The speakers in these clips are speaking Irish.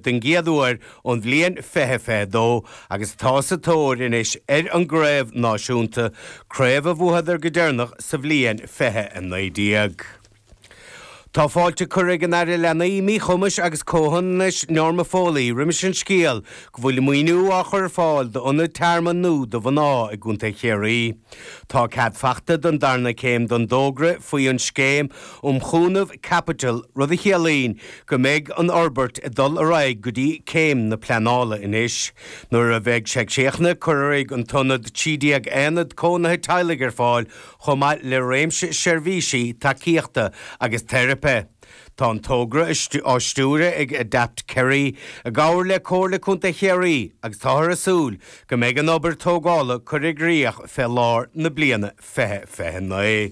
den géadúir ón bhliain fethe dó agus tá sa tóir inis an gréibh náisiúnta créibh a bhuahadar go déarnach sa bhliain fethe an 19. Tá fáilte chuig an air lena mí chumas agus cóhannis Norma Foley rimis an scéal go bhfuil muoinú a chur fáil do ionad terman nó do bhaná i gúnta chéirí. Tá cad fachta don darna céim don dógra faoi an scéim chúnamh Capital rud a chéalaín go méid an Orbert i dul a raig go dtí céim na pleanála inis. Nuair a bheith seachna chuig an tonad tídiaag éanad cónathe tailige fáil chomá le réimse seirbhísí takeíochta agus therapy. Tá an tógra ástúra ag adapt Kerry a gáir le cóirla chunta chéirí agus táthar asúl go méid an obair tógála chuig riach fé lár na bliana fethe na.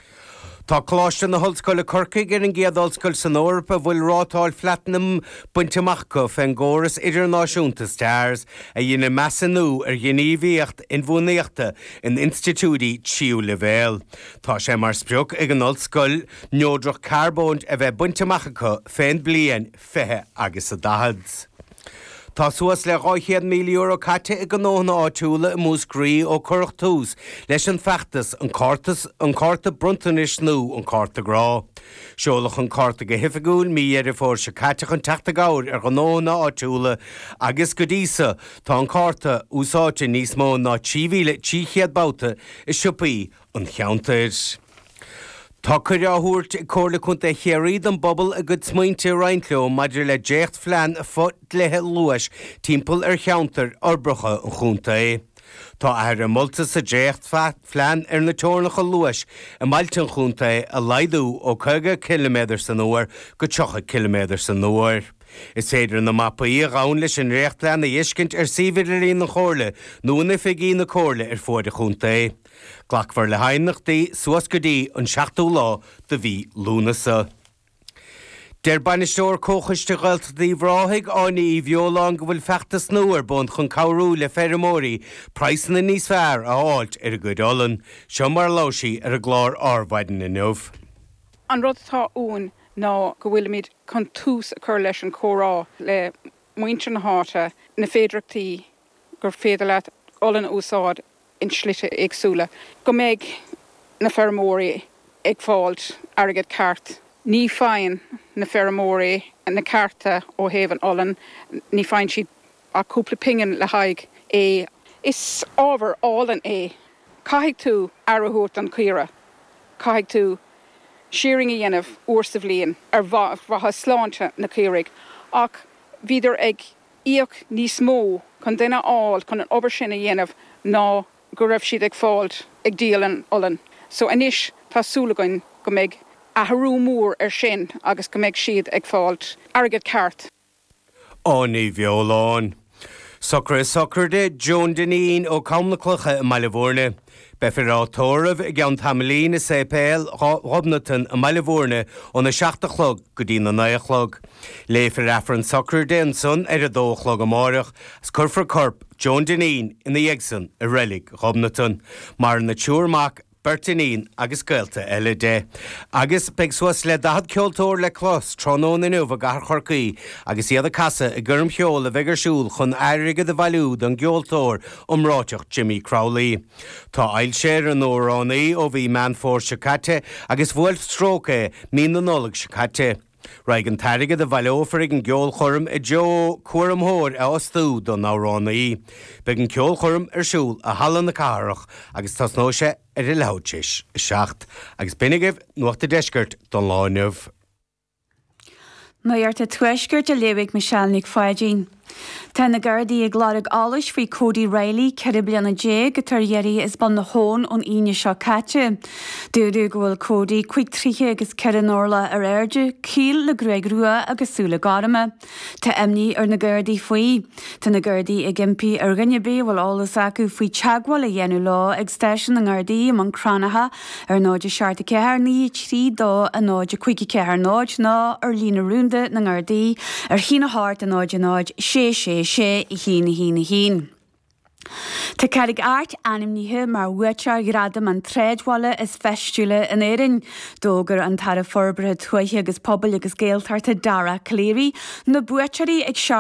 Tá cláiste na hallscoile Corcaigh ar an géadálscoil san Eorpa bhfuil rátáil flatnam buinteach go fan góras idirnáisiúnta stairs a dhéana measanú ar gníomhíocht in bhunaíochta in institúdí tíú le bhéal. Tá sé mar spreoch ag an ollscoil neodrach carbónt a bheith buinteach go féin blian fethe agus a dahads. Tá suas le 200 milliún euro caite ag an nóna áitiúla i múscrí ó Currach tús leis an feachtas an cárta bruntanis nó an cárta grá. Seolach an cárta go hifigúil mí ar fór se caiteach an teachta gáir ar an nóna áitiúla agus go dísa tá an cárta úsáte níos mó ná 3,000 báta i siúpaí an cheantair. Tá chuireáthúirt cóirla chunta chéiríd an bobbal a go smaointe reintleo maidir le décht phlean a fut lethe luas timpeall ar cheantar orbreacha an chunta é. Tá ar an molta sa décht phlean ar na teornacha luas a mailte an chunta é a laidú ó 20 km san uair go 30 km san uair. Is féidir na mappaí a rán leis an réchtlean a dhiiscint ar siomhaidirí na chóirla nóna fiigí na chóirla ar fóide chunta é. Glachmhar le hainachtaí suas go dtí an 7 lá de bhí lúnasa. Der banisteoir cóchaiste gailtaí bhráthig ánaí bheolán go bhfuil feachtas nuair bun chun cabhrú le ferramóí praissanna níos fearr a áilt ar a go dolan, seo mar láisí ar a glár ábhaidin na nuamh. An rud atá ún ná go bhfuil míid chun tús a chur leis an chórá le muintir na háta na féidirachtaí gur féidir leat olann úsáid in slite agsúla. Go méid na ferramóí ag fáilt airgid ceart. Ní féin na ferramóí na carta ó héhan olann, ní féin siad a cúpla pingin le haig é. Is ábhar álan é. Caithfidh tú arrthúirt an cuireadh. Caithfidh tú shearing a dhéanamh uair sa bhliain ar bhatha sláinte na cuireadh. Ach bhíidir ag íoc níos mó chun duine áil chun an obair sin a dhéanamh ná go raibh siad ag fáilt ag díalan olann. So inis tá súlagainn go méid a tharú mór ar sin agus go méid siad ag fáilt airgid ceart. Ánaí bheolán. Socr de Joan Deneen ó Camna Clocha i Mailbhórna. Befir átóramh i gceann tamlín is épéil Robnatan a Mailbhórna ó na 7 chlog go dtí na 9 chlog. Léifir affran socr den son ar a 2 chlog amárach as curfar corp Joan Deneen ina dhéagsan a relic Robnatan mar na túrmach Bertinín agus gailta eile de. Agus beag suas le dahad ceoltóir le clós trónón inniu a gar chorcaí agus iad a casa i gurm cheol a bhegarsúl chun airige de bhailú don geoltóir ráiteach Jimmy Crowley. Tá ail séir an óránaí ó bhí man fór sicate agus bhfuil stróca mí na nólag sicate. Raig an tairige de bhailófar ag an geol chorm i deo cuaramthóir a ostú don áránaí. Beag an ceol chorm arsúl a hallan na carach agus tasnóise ar i lehaidtis seacht agus binigh nuachta deisgurt don láinmh. Nuirta tuisgurt a léigh Michelle Fáidín. Tá na Gardaí ag gláirigh álas faoi Cody Riley ceithre bliana dé go tar dhéirí is ban na hón ón aoine seo caite. Dúdú go bhfuil Cody chuig tríthe agus ceithre orla ar airde, cíl le gruaig rua agus súla garama. Tá imní ar na Gardaí faoi. Tá na Gardaí ag impi ar gannebé bhfuil álas acu faoi teagháil a dhéanú lá ag stéisian na Gardaí among cránatha ar náide searta ceithre ní trí dó a náide chuigi ceithre náid ná ar lína rúnda na Gardaí ar hína háart a náid sé i hín. Tá ceirigh art animníthe mar bhuaitear gradam an tréadháile is feistúile in éireann dógur an tar a forbrethe tuaithe agus pobl agus géaltarta dara cléirí na buaitearí ag